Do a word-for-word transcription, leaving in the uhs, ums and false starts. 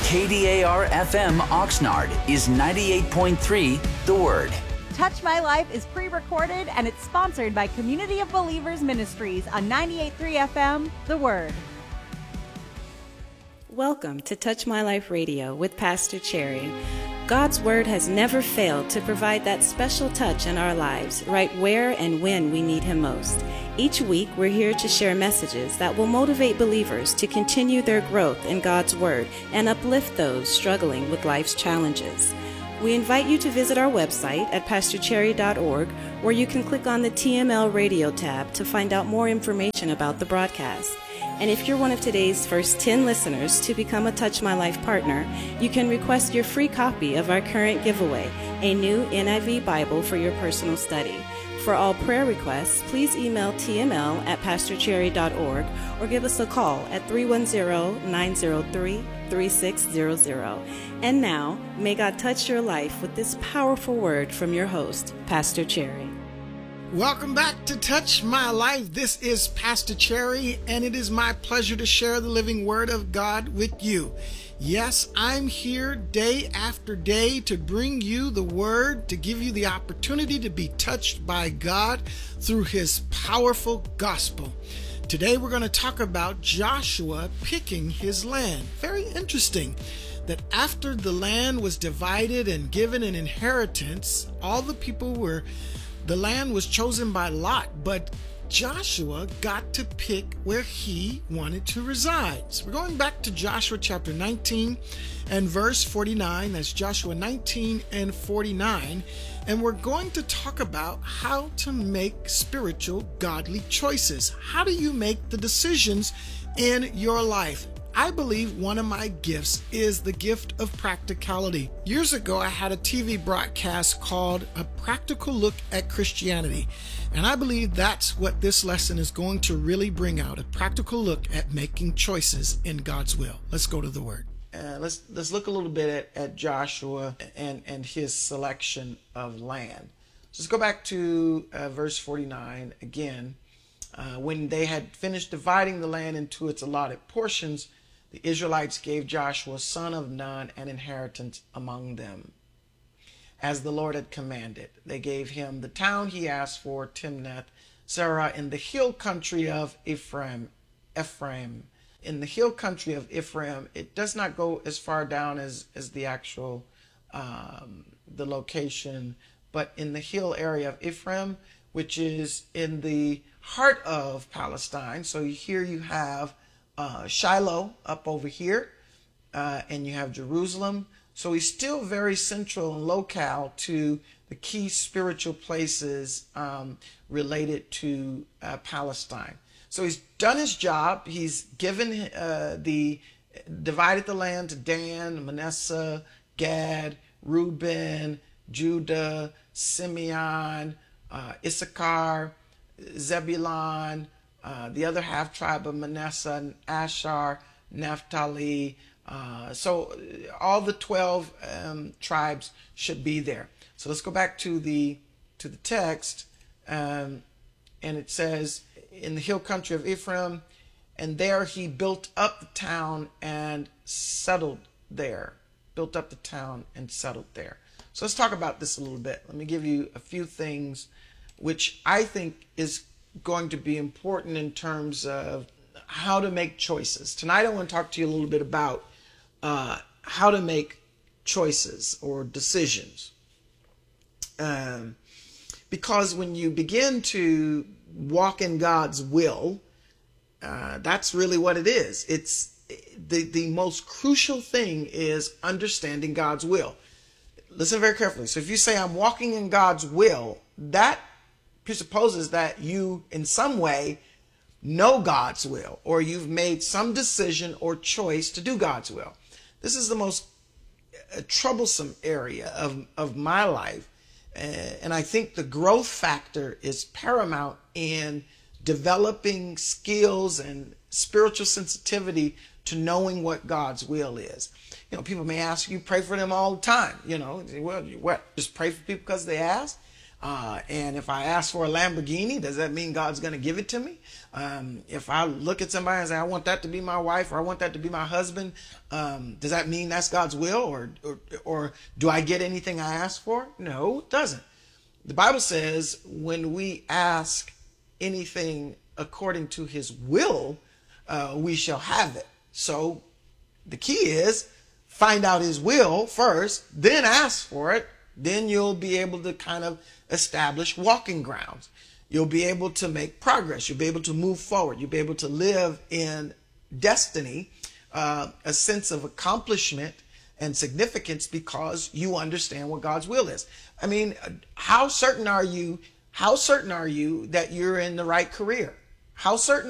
K D A R F M Oxnard is ninety-eight point three The Word. Touch My Life is pre-recorded and it's sponsored by Community of Believers Ministries on ninety-eight point three F M The Word. Welcome to Touch My Life Radio with Pastor Cherry. God's Word has never failed to provide that special touch in our lives, right where and when we need Him most. Each week, we're here to share messages that will motivate believers to continue their growth in God's Word and uplift those struggling with life's challenges. We invite you to visit our website at pastor cherry dot org, where you can click on the T M L Radio tab to find out more information about the broadcast. And if you're one of today's first ten listeners to become a Touch My Life partner, you can request your free copy of our current giveaway, a new N I V Bible for your personal study. For all prayer requests, please email T M L at pastor cherry dot org or give us a call at three one zero, nine zero three, three six zero zero. And now, may God touch your life with this powerful word from your host, Pastor Cherry. Welcome back to Touch My Life. This is Pastor Cherry, and it is my pleasure to share the living Word of God with you. Yes, I'm here day after day to bring you the Word, to give you the opportunity to be touched by God through His powerful gospel. Today we're going to talk about Joshua picking his land. Very interesting that after the land was divided and given an inheritance, all the people were The land was chosen by Lot, but Joshua got to pick where he wanted to reside. So we're going back to Joshua chapter nineteen and verse forty-nine. That's Joshua nineteen and forty-nine. And we're going to talk about how to make spiritual, godly choices. How do you make the decisions in your life? I believe one of my gifts is the gift of practicality. Years ago, I had a T V broadcast called A Practical Look at Christianity. And I believe that's what this lesson is going to really bring out, a practical look at making choices in God's will. Let's go to the Word. Uh, let's let's look a little bit at, at Joshua and, and his selection of land. So let's go back to uh, verse forty-nine again. Uh, when they had finished dividing the land into its allotted portions, the Israelites gave Joshua, son of Nun, an inheritance among them, as the Lord had commanded. They gave him the town he asked for, Timnath Serah, in the hill country of Ephraim. Ephraim. In the hill country of Ephraim, it does not go as far down as, as the actual um, the location, but in the hill area of Ephraim, which is in the heart of Palestine. So here you have uh, Shiloh up over here, uh, and you have Jerusalem. So he's still very central and locale to the key spiritual places um, related to uh, Palestine. So he's done his job. He's given uh, the, divided the land to Dan, Manasseh, Gad, Reuben, Judah, Simeon, uh, Issachar, Zebulun, uh, the other half tribe of Manasseh, Asher, Naphtali. Uh, so all the twelve um, tribes should be there. So let's go back to the to the text, um, and it says, in the hill country of Ephraim, and there he built up the town and settled there. Built up the town and settled there. So let's talk about this a little bit. Let me give you a few things which I think is going to be important in terms of how to make choices. Tonight I want to talk to you a little bit about uh, how to make choices or decisions. Um, because when you begin to walk in God's will, uh, that's really what it is. It's the, the most crucial thing is understanding God's will. Listen very carefully. So if you say I'm walking in God's will, that presupposes that you in some way know God's will, or you've made some decision or choice to do God's will. This is the most uh, troublesome area of, of my life. Uh, and I think the growth factor is paramount in developing skills and spiritual sensitivity to knowing what God's will is. You know, people may ask you, pray for them all the time. You know, well, what? Just pray for people because they ask? Uh, and if I ask for a Lamborghini, does that mean God's going to give it to me? Um, if I look at somebody and say, I want that to be my wife, or I want that to be my husband, um, does that mean that's God's will? Or, or, or do I get anything I ask for? No, it doesn't. The Bible says when we ask anything according to his will, uh, we shall have it. So the key is find out his will first, then ask for it. Then you'll be able to kind of establish walking grounds. You'll be able to make progress. You'll be able to move forward. You'll be able to live in destiny, uh, a sense of accomplishment and significance because you understand what God's will is. I mean, how certain are you, how certain are you that you're in the right career? How certain